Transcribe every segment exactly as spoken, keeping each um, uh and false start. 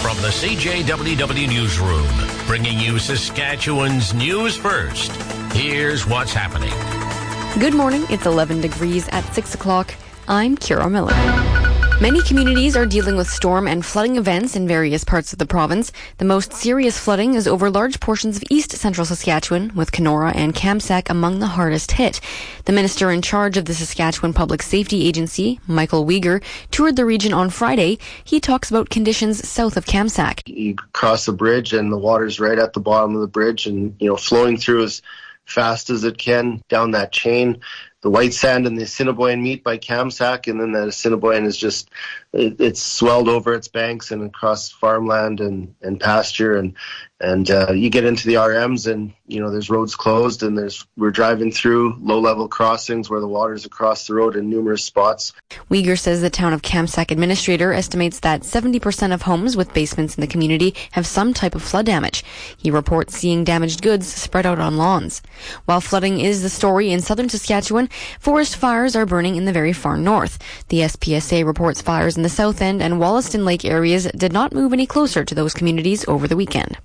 From the C J W W Newsroom, bringing you Saskatchewan's news first. Here's what's happening. Good morning. It's eleven degrees at six o'clock. I'm Kira Miller. Many communities are dealing with storm and flooding events in various parts of the province. The most serious flooding is over large portions of east central Saskatchewan, with Kenora and Kamsack among the hardest hit. The minister in charge of the Saskatchewan Public Safety Agency, Michael Uyghur, toured the region on Friday. He talks about conditions south of Kamsack. You cross the bridge and the water's right at the bottom of the bridge and, you know, flowing through as fast as it can down that chain. The white sand and the Assiniboine meet by Kamsack, and then the Assiniboine is just, it, it's swelled over its banks and across farmland and, and pasture. And, and uh, you get into the R Ms and, you know, there's roads closed and there's we're driving through low-level crossings where the water's across the road in numerous spots. Uyghur says the town of Kamsack administrator estimates that seventy percent of homes with basements in the community have some type of flood damage. He reports seeing damaged goods spread out on lawns. While flooding is the story in southern Saskatchewan, forest fires are burning in the very far north. The S P S A reports fires in the South End and Wollaston Lake areas did not move any closer to those communities over the weekend.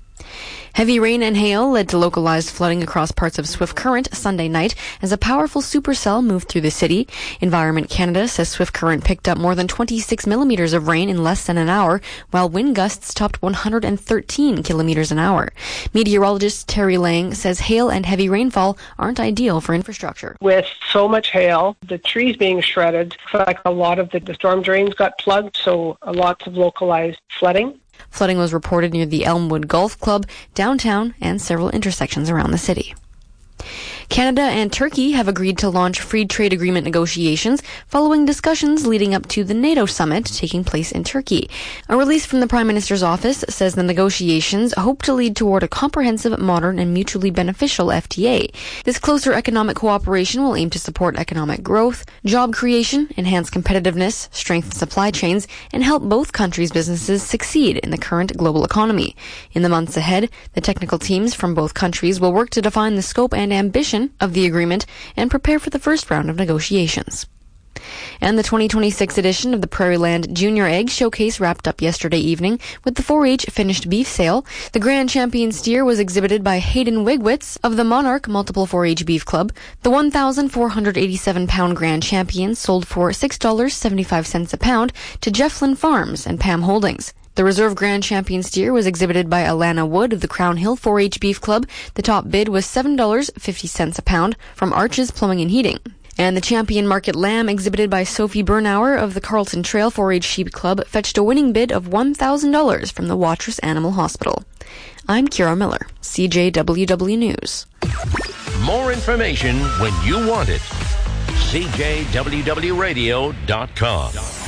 Heavy rain and hail led to localized flooding across parts of Swift Current Sunday night as a powerful supercell moved through the city. Environment Canada says Swift Current picked up more than twenty-six millimeters of rain in less than an hour, while wind gusts topped one hundred thirteen kilometers an hour. Meteorologist Terry Lang says hail and heavy rainfall aren't ideal for infrastructure. With so much hail, the trees being shredded, in fact, a lot of the, the storm drains got plugged, so lots of localized flooding. Flooding was reported near the Elmwood Golf Club, downtown, and several intersections around the city. Canada and Turkey have agreed to launch free trade agreement negotiations following discussions leading up to the NATO summit taking place in Turkey. A release from the Prime Minister's office says the negotiations hope to lead toward a comprehensive, modern, and mutually beneficial F T A. This closer economic cooperation will aim to support economic growth, job creation, enhance competitiveness, strengthen supply chains, and help both countries' businesses succeed in the current global economy. In the months ahead, the technical teams from both countries will work to define the scope and ambition of the agreement and prepare for the first round of negotiations. And the twenty twenty-six edition of the Prairieland Junior Egg Showcase wrapped up yesterday evening with the four H finished beef sale. The grand champion steer was exhibited by Hayden Wigwitz of the Monarch Multiple four H Beef Club. The one thousand four hundred eighty-seven pound grand champion sold for six dollars and seventy-five cents a pound to Jefflin Farms and Pam Holdings. The Reserve Grand Champion steer was exhibited by Alana Wood of the Crown Hill four H Beef Club. The top bid was seven dollars and fifty cents a pound from Arches Plumbing and Heating. And the Champion Market Lamb, exhibited by Sophie Bernauer of the Carlton Trail four H Sheep Club, fetched a winning bid of one thousand dollars from the Watrous Animal Hospital. I'm Kira Miller, C J W W News. More information when you want it. C J W W radio dot com.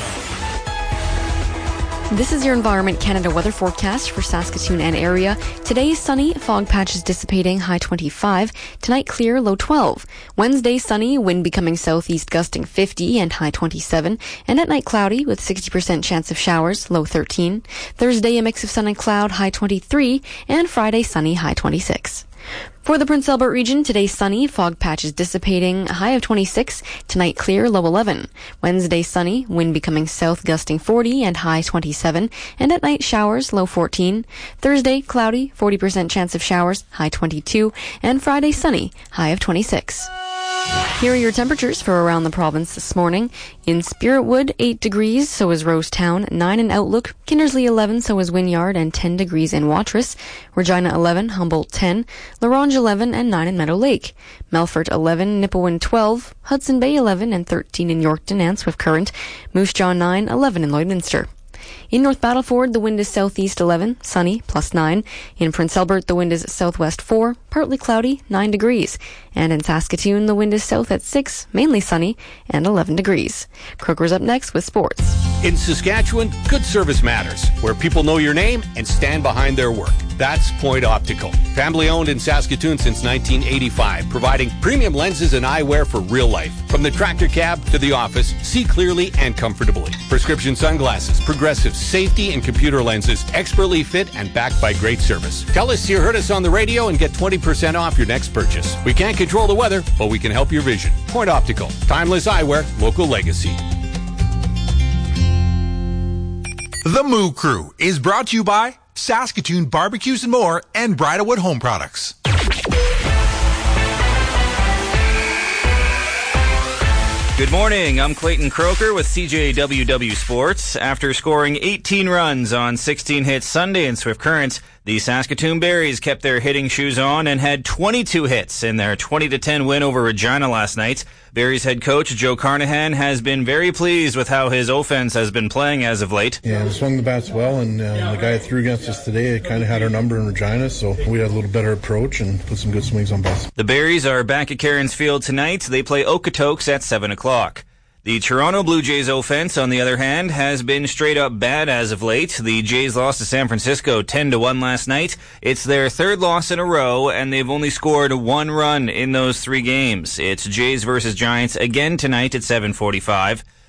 This is your Environment Canada weather forecast for Saskatoon and area. Today, sunny, fog patches dissipating, high twenty-five. Tonight, clear, low twelve. Wednesday, sunny, wind becoming southeast gusting fifty and high twenty-seven. And at night, cloudy with sixty percent chance of showers, low thirteen. Thursday, a mix of sun and cloud, high twenty-three. And Friday, sunny, high twenty-six. For the Prince Albert region, today sunny, fog patches dissipating, a high of twenty-six. Tonight clear, low eleven. Wednesday sunny, wind becoming south gusting forty and high twenty-seven. And at night showers, low fourteen. Thursday cloudy, forty percent chance of showers, high twenty-two. And Friday sunny, high of twenty-six. Here are your temperatures for around the province this morning. In Spiritwood, eight degrees, so is Rosetown, nine in Outlook, Kindersley eleven, so is Wynyard, and ten degrees in Watrous, Regina eleven, Humboldt ten, La Ronge eleven, and nine in Meadow Lake, Melfort eleven, Nipawin twelve, Hudson Bay eleven, and thirteen in Yorkton and Swift Current, Moose Jaw nine, eleven in Lloydminster. In North Battleford, the wind is southeast eleven, sunny, plus nine. In Prince Albert, the wind is southwest four, partly cloudy, nine degrees. And in Saskatoon, the wind is south at six, mainly sunny, and eleven degrees. Croker's up next with sports. In Saskatchewan, good service matters, where people know your name and stand behind their work. That's Point Optical. Family owned in Saskatoon since nineteen eighty-five, providing premium lenses and eyewear for real life. From the tractor cab to the office, see clearly and comfortably. Prescription sunglasses, progressive safety and computer lenses, expertly fit and backed by great service. Tell us you heard us on the radio and get twenty percent off your next purchase. We can't control the weather, but we can help your vision. Point Optical. Timeless eyewear, local legacy. The Moo Crew is brought to you by Saskatoon Barbecues and More and Bridalwood Home Products. Good morning, I'm Clayton Croker with C J W W Sports. After scoring eighteen runs on sixteen hits Sunday in Swift Current, the Saskatoon Berries kept their hitting shoes on and had twenty-two hits in their twenty to ten win over Regina last night. Berries head coach Joe Carnahan has been very pleased with how his offense has been playing as of late. Yeah, we swung the bats well, and uh, the guy that threw against us today kind of had our number in Regina, so we had a little better approach and put some good swings on base. The Berries are back at Cairns Field tonight. They play Okotoks at seven o'clock. The Toronto Blue Jays offense, on the other hand, has been straight up bad as of late. The Jays lost to San Francisco ten to one last night. It's their third loss in a row, and they've only scored one run in those three games. It's Jays versus Giants again tonight at seven forty-five.